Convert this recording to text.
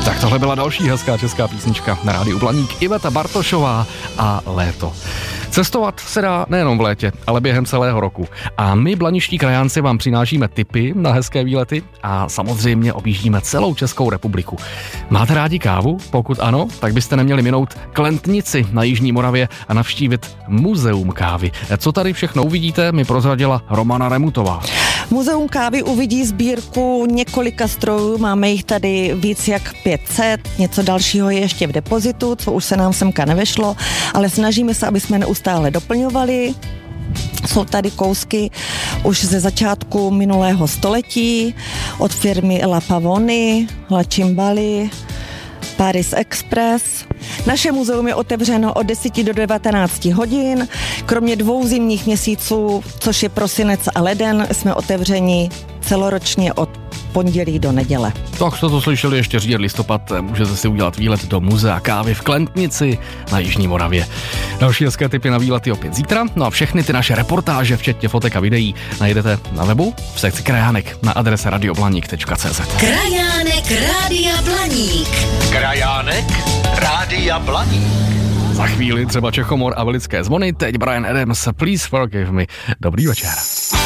Tak tohle byla další hezká česká písnička na rádiu Blaník, Iveta Bartošová a Léto. Cestovat se dá nejenom v létě, ale během celého roku. A my, blaniští krajánci, vám přinášíme tipy na hezké výlety a samozřejmě objíždíme celou Českou republiku. Máte rádi kávu? Pokud ano, tak byste neměli minout Klentnici na Jižní Moravě a navštívit Muzeum kávy. Co tady všechno uvidíte, mi prozradila Romana Remutová. Muzeum kávy uvidí sbírku několika strojů, máme jich tady víc jak 500, něco dalšího je ještě v depozitu, co už se nám semka nevešlo, ale snažíme se, aby jsme neustále doplňovali. Jsou tady kousky už ze začátku minulého století od firmy La Pavoni, La Cimbali, Paris Express. Naše muzeum je otevřeno od 10 do 19 hodin. Kromě 2 zimních měsíců, což je prosinec a leden, jsme otevřeni celoročně od pondělí do neděle. Tak jste to slyšeli, ještě říjen listopad, můžete si udělat výlet do Muzea kávy v Klentnici na Jižní Moravě. Další hezké tipy na výlety opět zítra, no a všechny ty naše reportáže, včetně fotek a videí, najdete na webu v sekci Krajánek na adrese radioblaník.cz. Krajánek Rádia Blaník. Krajánek Rádia Blaník. Za chvíli třeba Čechomor a Velické zvony, teď Bryan Adams, Please Forgive Me. Dobrý večer.